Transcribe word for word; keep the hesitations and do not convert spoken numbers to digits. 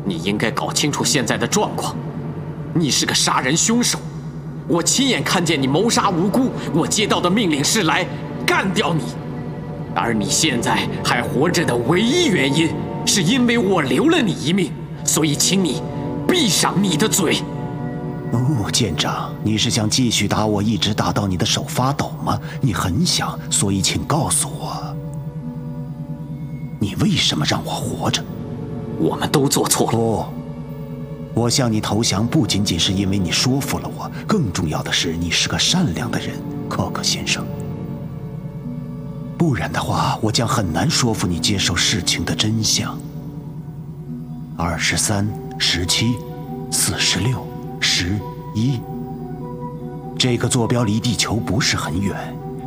你应该搞清楚现在的状况。你是个杀人凶手，我亲眼看见你谋杀无辜，我接到的命令是来干掉你。而你现在还活着的唯一原因，是因为我留了你一命，所以请你闭上你的嘴。 哦，舰长，你是想继续打我，一直打到你的手发抖吗？你很想，所以请告诉我，你为什么让我活着？ 我们都做错了。 不，我向你投降不仅仅是因为你说服了我，更重要的是你是个善良的人，寇克先生。不然的话，我将很难说服你接受事情的真相。二十三、十七、四十六、十一，这个坐标离地球不是很远。